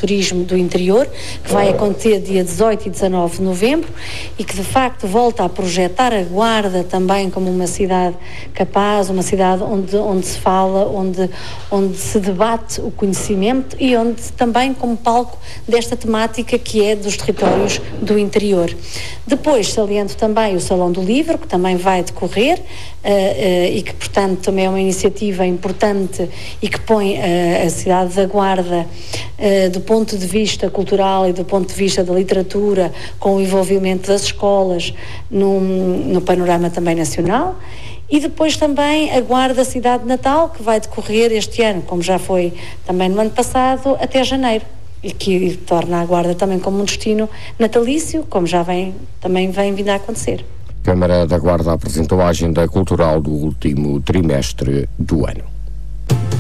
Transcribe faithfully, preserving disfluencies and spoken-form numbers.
turismo do interior, que vai acontecer dia dezoito e dezanove de novembro e que de facto volta a projetar a Guarda também como uma cidade capaz, uma cidade onde, onde se fala, onde, onde se debate o conhecimento e onde também como palco desta temática que é dos territórios do interior. Depois saliento também o Salão do Livro, que também vai decorrer uh, uh, e que portanto também é uma iniciativa importante e que põe uh, a cidade da Guarda uh, do ponto de vista cultural e do ponto de vista da literatura, com o envolvimento das escolas no, no panorama também nacional. E depois também a Guarda Cidade de Natal, que vai decorrer este ano, como já foi também no ano passado, até janeiro, e que torna a Guarda também como um destino natalício, como já vem, também vem vindo a acontecer. Câmara da Guarda apresentou a agenda cultural do último trimestre do ano.